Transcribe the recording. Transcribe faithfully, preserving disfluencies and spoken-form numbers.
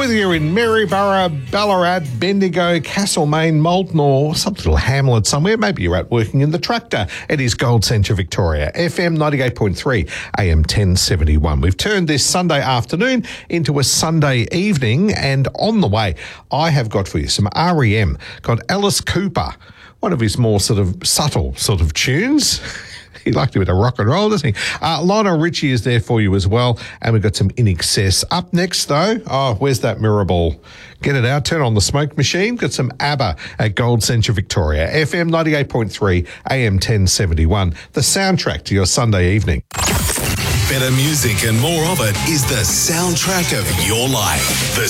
whether you're in Maryborough, Ballarat, Bendigo, Castlemaine, Moulton or some little hamlet somewhere, maybe you're out working in the tractor. It is Gold Centre Victoria, F M ninety-eight point three, A M ten seventy-one. We've turned this Sunday afternoon into a Sunday evening, and on the way, I have got for you some R E M, got Alice Cooper, one of his more sort of subtle sort of tunes. He liked a bit of rock and roll, doesn't he? Uh, Lionel Richie is there for you as well. And we've got some In Excess. Up next, though, oh, where's that mirror ball? Get it out, turn on the smoke machine. Got some ABBA at Gold Centre Victoria. F M ninety-eight point three, A M ten seventy-one. The soundtrack to your Sunday evening. Better music and more of it is the soundtrack of your life. The